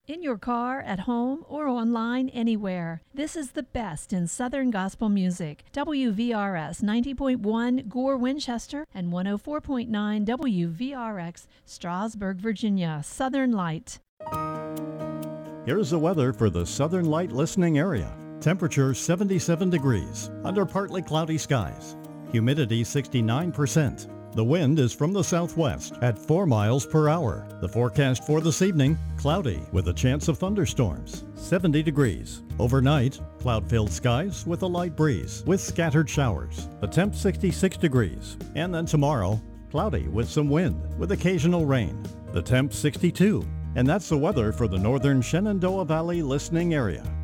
In your car, at home, or online anywhere. This is the best in Southern gospel music. WVRS 90.1 Gore, Winchester, and 104.9 WVRX Strasburg, Virginia. Southern Light. Here's the weather for the Southern Light listening area. Temperature 77 degrees, under partly cloudy skies. Humidity 69%. The wind is from the southwest at 4 miles per hour. The forecast for this evening, cloudy with a chance of thunderstorms. 70 degrees. Overnight, cloud-filled skies with a light breeze with scattered showers. The temp 66 degrees. And then tomorrow, cloudy with some wind with occasional rain. The temp 62. And that's the weather for the northern Shenandoah Valley listening area.